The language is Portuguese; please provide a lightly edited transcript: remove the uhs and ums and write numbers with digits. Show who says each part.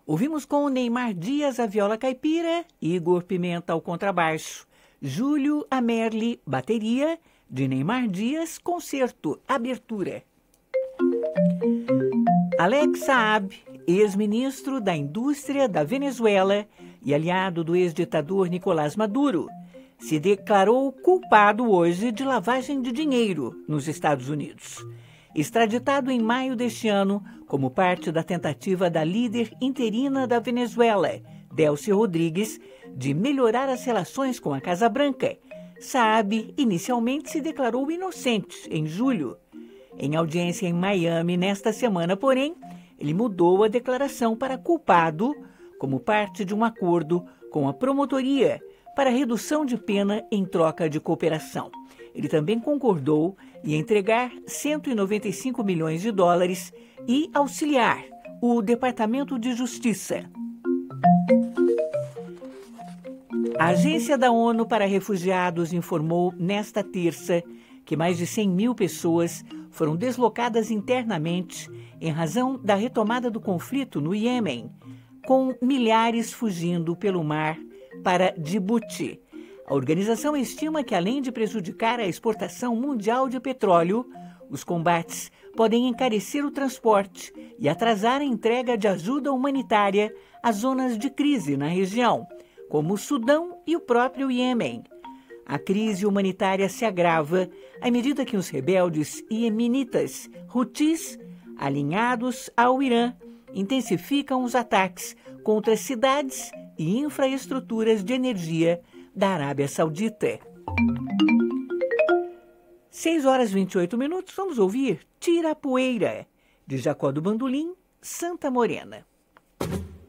Speaker 1: Ouvimos com Neymar Dias a viola caipira, Igor Pimenta ao contrabaixo, Júlio Amerli, bateria, de Neymar Dias, concerto, abertura. Alex Saab, ex-ministro da Indústria da Venezuela e aliado do ex-ditador Nicolás Maduro, se declarou culpado hoje de lavagem de dinheiro nos Estados Unidos. Extraditado em maio deste ano como parte da tentativa da líder interina da Venezuela, Delcy Rodrigues, de melhorar as relações com a Casa Branca, Saab inicialmente se declarou inocente em julho. Em audiência em Miami nesta semana, porém, ele mudou a declaração para culpado como parte de um acordo com a promotoria para redução de pena em troca de cooperação. Ele também concordou em entregar 195 milhões de dólares e auxiliar o Departamento de Justiça. A Agência da ONU para Refugiados informou nesta terça que mais de 100 mil pessoas foram deslocadas internamente em razão da retomada do conflito no Iêmen, com milhares fugindo pelo mar para Djibouti. A organização estima que, além de prejudicar a exportação mundial de petróleo, os combates podem encarecer o transporte e atrasar a entrega de ajuda humanitária às zonas de crise na região, como o Sudão e o próprio Iêmen. A crise humanitária se agrava à medida que os rebeldes iemenitas Houthis, alinhados ao Irã, intensificam os ataques contra cidades e infraestruturas de energia da Arábia Saudita. 6h28, vamos ouvir Tira a Poeira, de Jacó do Bandolim, Santa Morena.